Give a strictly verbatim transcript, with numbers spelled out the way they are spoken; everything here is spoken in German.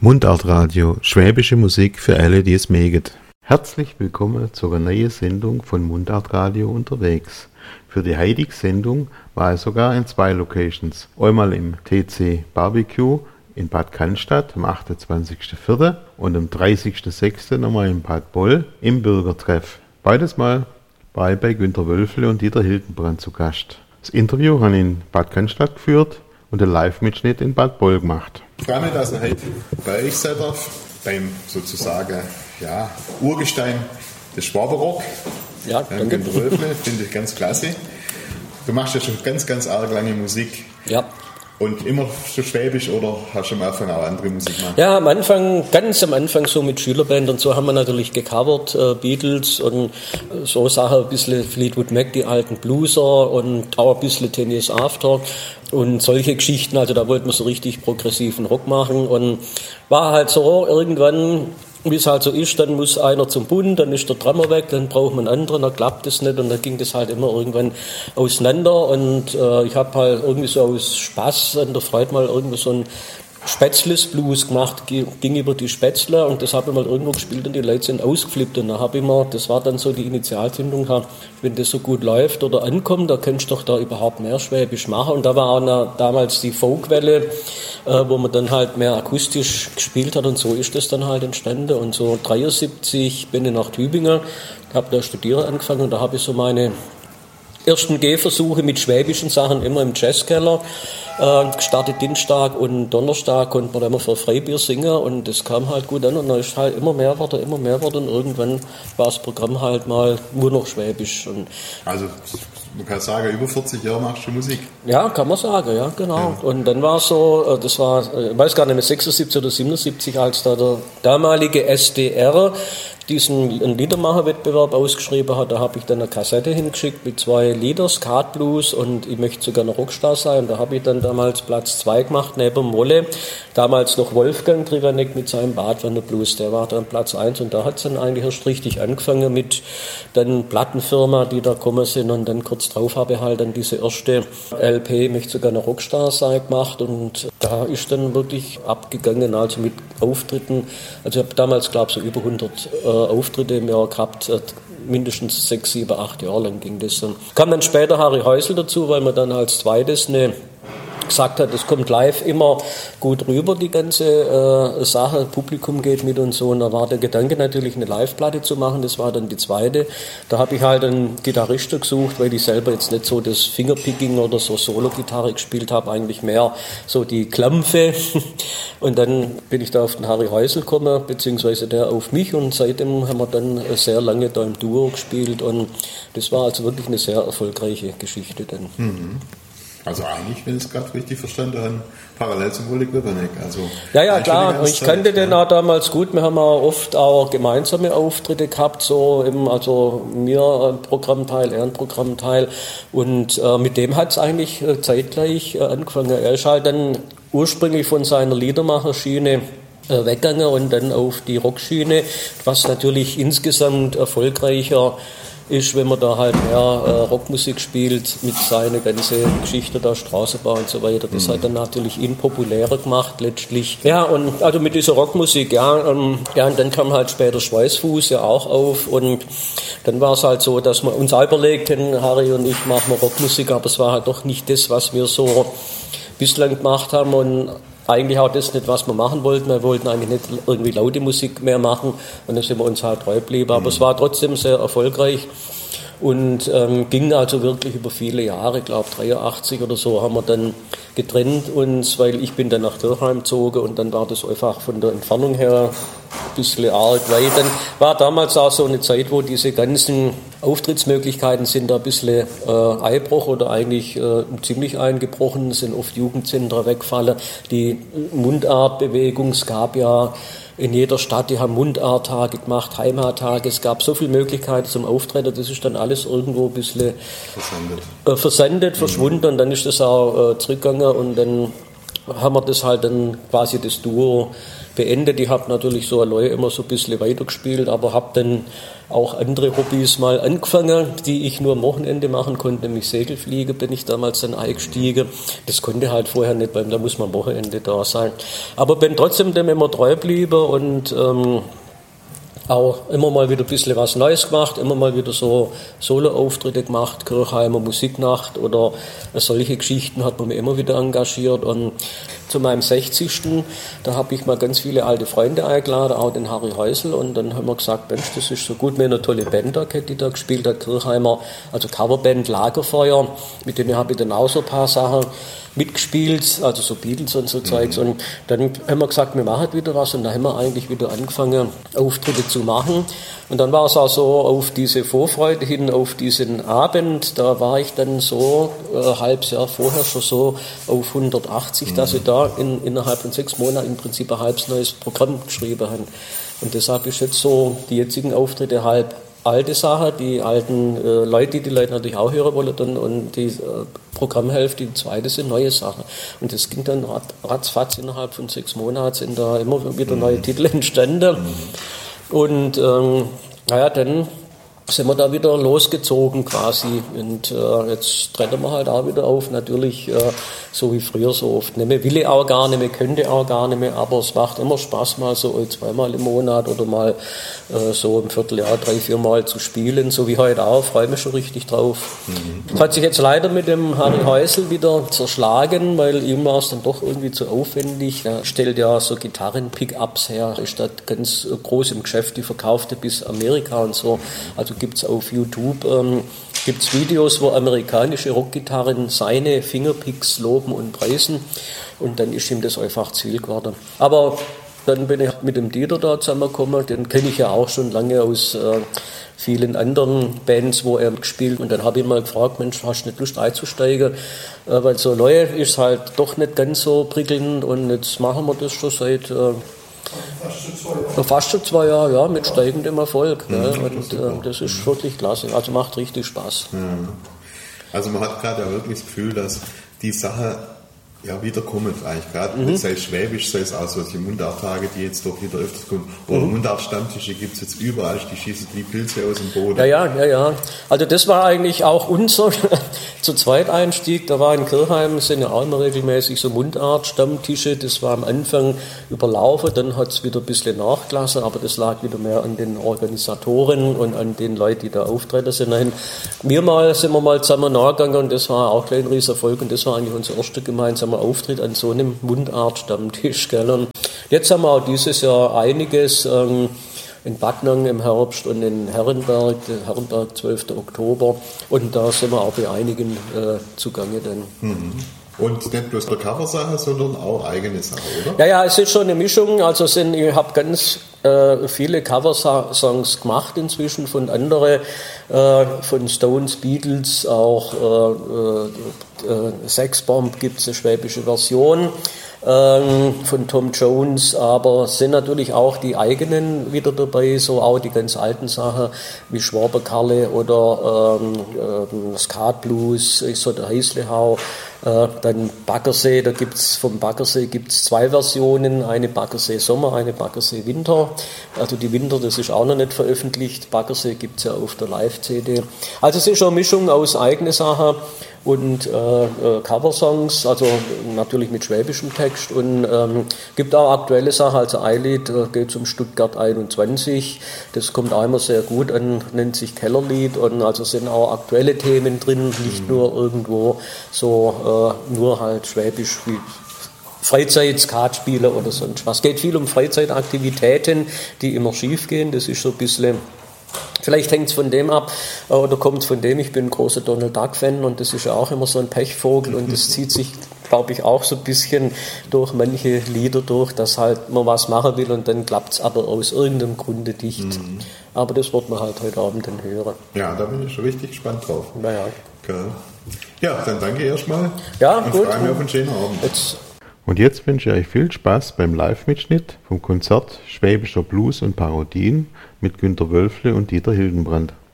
Mundartradio, schwäbische Musik für alle, die es mögen. Herzlich willkommen zu einer neuen Sendung von Mundartradio unterwegs. Für die heutige Sendung war es sogar in zwei Locations. Einmal im T C Barbecue in Bad Cannstatt am achtundzwanzigsten vierten und am dreißigsten sechsten nochmal in Bad Boll im Bürgertreff. Beides Mal war ich bei Günter Wölfle und Dieter Hildenbrand zu Gast. Das Interview habe ich in Bad Cannstatt geführt und den Live-Mitschnitt in Bad Boll gemacht. Ich freue mich, dass ich heute bei euch sein darf, beim sozusagen ja, Urgestein des Schwaberrock. Ja, danke. Günter Wölfle, finde ich ganz klasse. Du machst ja schon ganz, ganz arg lange Musik. Ja. Und immer so schwäbisch oder hast du am Anfang auch andere Musik gemacht? Ja, am Anfang, ganz am Anfang so mit Schülerband und so haben wir natürlich gecovert, äh, Beatles und so Sachen, ein bisschen Fleetwood Mac, die alten Blueser und auch ein bisschen Tennis After und solche Geschichten, also da wollten wir so richtig progressiven Rock machen und war halt so irgendwann, wie es halt so ist, dann muss einer zum Bund, dann ist der Drummer weg, dann braucht man einen anderen, dann klappt es nicht und dann ging das halt immer irgendwann auseinander und äh, ich habe halt irgendwie so aus Spaß an der Freude mal irgendwie so ein Spätzles Blues gemacht, ging über die Spätzle und das habe ich mal irgendwo gespielt und die Leute sind ausgeflippt und da habe ich mir, das war dann so die Initialzündung, wenn das so gut läuft oder ankommt, da kannst du doch da überhaupt mehr Schwäbisch machen und da war auch eine, damals die Folkwelle, äh, wo man dann halt mehr akustisch gespielt hat und so ist das dann halt entstanden und so dreiundsiebzig bin ich nach Tübingen, habe da studieren angefangen und da habe ich so meine ersten Gehversuche mit schwäbischen Sachen immer im Jazzkeller äh, gestartet. Dienstag und Donnerstag konnte man immer für Freibier singen und das kam halt gut an und dann ist halt immer mehr geworden, immer mehr geworden und irgendwann war das Programm halt mal nur noch schwäbisch. Und also man kann sagen, über vierzig Jahre machst du Musik? Ja, kann man sagen, ja, genau. Ja. Und dann war es so, das war, ich weiß gar nicht mehr, sechsundsiebzig oder siebenundsiebzig, als da der damalige S D R diesen Liedermacherwettbewerb ausgeschrieben hat, da habe ich dann eine Kassette hingeschickt mit zwei Lieder, Skat Blues und ich möchte sogar noch Rockstar sein. Und da habe ich dann damals Platz zwei gemacht, neben Molle. Damals noch Wolfgang Trivanek mit seinem Badwanner Blues, der war dann Platz eins und da hat es dann eigentlich erst richtig angefangen mit dann Plattenfirma, die da gekommen sind und dann kurz drauf habe ich halt dann diese erste L P, möchte sogar noch Rockstar sein, gemacht und da ist dann wirklich abgegangen, also mit Auftritten, also ich habe damals glaube ich so über hundert äh, Auftritte im Jahr gehabt, äh, mindestens sechs, sieben, acht Jahre lang ging das. Und kam dann später Harry Häusl dazu, weil man dann als zweites eine gesagt hat, es kommt live immer gut rüber, die ganze äh, Sache, Publikum geht mit und so und da war der Gedanke natürlich eine Live-Platte zu machen, das war dann die zweite, da habe ich halt einen Gitarristen gesucht, weil ich selber jetzt nicht so das Fingerpicking oder so Solo-Gitarre gespielt habe, eigentlich mehr so die Klampfe und dann bin ich da auf den Harry Häusl gekommen, beziehungsweise der auf mich und seitdem haben wir dann sehr lange da im Duo gespielt und das war also wirklich eine sehr erfolgreiche Geschichte dann. Mhm. Also eigentlich, wenn ich es gerade richtig verstanden habe, parallel zum Oleg Weberneck. Also ja, ja, klar. Ich kannte den auch damals gut. Wir haben auch oft auch gemeinsame Auftritte gehabt, so eben, also mir ein Programmteil, er ein Programmteil. Und äh, mit dem hat es eigentlich äh, zeitgleich äh, angefangen. Er ist halt dann ursprünglich von seiner Liedermacherschiene äh, weggegangen und dann auf die Rockschiene, was natürlich insgesamt erfolgreicher ist, wenn man da halt mehr äh, Rockmusik spielt mit seiner ganzen Geschichte da, Straßenbau und so weiter. Das mhm. hat dann natürlich ihn populärer gemacht letztlich. Ja, und also mit dieser Rockmusik, ja, ähm, ja, und dann kam halt später Schweißfuß ja auch auf und dann war es halt so, dass wir uns auch überlegten, Harry und ich machen wir Rockmusik, aber es war halt doch nicht das, was wir so bislang gemacht haben und eigentlich auch das nicht, was wir machen wollten. Wir wollten eigentlich nicht irgendwie laute Musik mehr machen und dann sind wir uns halt treu geblieben. Aber mhm. es war trotzdem sehr erfolgreich und ähm, ging also wirklich über viele Jahre, ich glaube dreiundachtzig oder so, haben wir dann getrennt uns, weil ich bin dann nach Dürrheim gezogen und dann war das einfach von der Entfernung her ein bisschen arg weit. Dann war damals auch so eine Zeit, wo diese ganzen Auftrittsmöglichkeiten sind da ein bisschen äh, Einbruch oder eigentlich äh, ziemlich eingebrochen, sind oft Jugendzentren weggefallen. Die Mundartbewegung, es gab ja in jeder Stadt, die haben Mundarttage gemacht, Heimattage, es gab so viele Möglichkeiten zum Auftreten, das ist dann alles irgendwo ein bisschen versandet, äh, versandet mhm. verschwunden und dann ist das auch äh, zurückgegangen und dann haben wir das halt dann quasi das Duo beendet. Ich habe natürlich so allein immer so ein bisschen weitergespielt, aber habe dann auch andere Hobbys mal angefangen, die ich nur am Wochenende machen konnte, nämlich Segelfliegen bin ich damals dann eingestiegen. Das konnte halt vorher nicht, weil da muss man am Wochenende da sein. Aber bin trotzdem dem immer treu geblieben und ähm, auch immer mal wieder ein bisschen was Neues gemacht, immer mal wieder so Solo-Auftritte gemacht, Kirchheimer Musiknacht oder solche Geschichten hat man mich immer wieder engagiert. Und zu meinem sechzigsten da habe ich mal ganz viele alte Freunde eingeladen, auch den Harry Häusl, und dann haben wir gesagt, Mensch, das ist so gut, wir haben eine tolle Band da, die da gespielt hat, Kirchheimer, also Coverband Lagerfeuer, mit denen habe ich dann auch so ein paar Sachen mitgespielt, also so Beatles und so mhm. Zeugs. Und dann haben wir gesagt, wir machen wieder was, und da haben wir eigentlich wieder angefangen, Auftritte zu machen. Und dann war es auch so auf diese Vorfreude hin, auf diesen Abend, da war ich dann so ein äh, halbes Jahr vorher schon so auf hundertachtzig, mhm. dass ich da in, innerhalb von sechs Monaten im Prinzip ein halbes neues Programm geschrieben habe. Und deshalb ist jetzt so die jetzigen Auftritte halb alte Sache, die alten äh, Leute, die die Leute natürlich auch hören wollen, dann, und die äh, Programmhälfte, die zweite sind neue Sachen. Und das ging dann rat, ratzfatz innerhalb von sechs Monaten, sind da immer wieder neue Titel entstanden. Und ähm, naja, dann sind wir da wieder losgezogen quasi. Und äh, jetzt treten wir halt auch wieder auf, natürlich äh, so wie früher so oft. Nicht mehr will ich auch gar nicht mehr, könnte auch gar nicht mehr, aber es macht immer Spaß, mal so zweimal im Monat oder mal äh, so im Vierteljahr drei, vier Mal zu spielen, so wie heute auch, freue mich schon richtig drauf. Mhm. Das hat sich jetzt leider mit dem Harry Häusl wieder zerschlagen, weil ihm war es dann doch irgendwie zu aufwendig. Er stellt ja so Gitarren-Pickups her, ist da ganz groß im Geschäft, die verkaufte bis Amerika und so. Also gibt es auf YouTube ähm, gibt's Videos, wo amerikanische Rockgitarren seine Fingerpicks loben und preisen, und dann ist ihm das einfach Ziel geworden. Aber dann bin ich mit dem Dieter da zusammengekommen, den kenne ich ja auch schon lange aus äh, vielen anderen Bands, wo er gespielt, und dann habe ich mal gefragt, Mensch, hast du nicht Lust einzusteigen, äh, weil so neu ist halt doch nicht ganz so prickelnd, und jetzt machen wir das schon seit äh, Fast schon zwei Jahre. Fast schon zwei Jahre, ja, mit steigendem Erfolg. Mhm, ne? Und das, äh, das ist wirklich klasse. Also macht richtig Spaß. Mhm. Also man hat gerade ja wirklich das Gefühl, dass die Sache ja wiederkommt eigentlich gerade. Mhm. Sei es Schwäbisch, sei es auch solche Mundarttage, die jetzt doch wieder öfters kommen. Oder mhm. Mundartstammtische gibt es jetzt überall, die schießen die Pilze aus dem Boden. Ja, ja, ja, ja. Also das war eigentlich auch unser zu zweit Einstieg. Da war in Kirchheim, sind ja auch immer regelmäßig so Mundartstammtische. Das war am Anfang überlaufen, dann hat es wieder ein bisschen nachgelassen, aber das lag wieder mehr an den Organisatoren und an den Leuten, die da auftreten sind. Wir mal sind wir mal zusammen nachgegangen, und das war auch gleich ein Riesenerfolg, und das war eigentlich unser erster gemeinsamer Auftritt an so einem Mundart-Stammtisch. Gell? Und jetzt haben wir auch dieses Jahr einiges ähm, in Backnang im Herbst und in Herrenberg, Herrenberg zwölften Oktober, und da sind wir auch bei einigen äh, zugange dann. Mhm. Und nicht bloß der Coversache, sondern auch eigene Sache, oder? Ja, ja, es ist schon eine Mischung. Also sind, ich habe ganz äh, viele Coversongs gemacht inzwischen von anderen, äh, von Stones, Beatles, auch äh, äh, Sexbomb gibt es eine schwäbische Version ähm, von Tom Jones, aber sind natürlich auch die eigenen wieder dabei, so auch die ganz alten Sachen wie Schwaberkarle oder ähm, äh, Skat Blues, so der Heislehau. Äh, dann Baggersee, da gibt's vom Baggersee gibt's zwei Versionen, eine Baggersee Sommer, eine Baggersee Winter. Also die Winter, das ist auch noch nicht veröffentlicht. Baggersee gibt's ja auf der Live-C D. Also es ist schon eine Mischung aus eigene Sachen und äh, äh, Coversongs, also natürlich mit schwäbischem Text, und ähm, gibt auch aktuelle Sachen, also ein Lied äh, geht um Stuttgart einundzwanzig, das kommt auch immer sehr gut an, nennt sich Kellerlied, und also sind auch aktuelle Themen drin, nicht nur irgendwo so äh, nur halt schwäbisch wie Freizeit, Skatspiele oder sonst was. Es geht viel um Freizeitaktivitäten, die immer schief gehen, das ist so ein bisschen. Vielleicht hängt es von dem ab oder kommt es von dem, ich bin ein großer Donald Duck-Fan, und das ist ja auch immer so ein Pechvogel, und das zieht sich, glaube ich, auch so ein bisschen durch manche Lieder durch, dass halt man was machen will und dann klappt es aber aus irgendeinem Grunde nicht. Mhm. Aber das wird man halt heute Abend dann hören. Ja, da bin ich schon richtig gespannt drauf. Naja. Okay. Ja, dann danke erstmal. Ja, und gut. freue mich auf einen schönen Abend. Jetzt. Und jetzt wünsche ich euch viel Spaß beim Live-Mitschnitt vom Konzert Schwäbischer Blues und Parodien mit Günter Wölfle und Dieter Hildenbrand.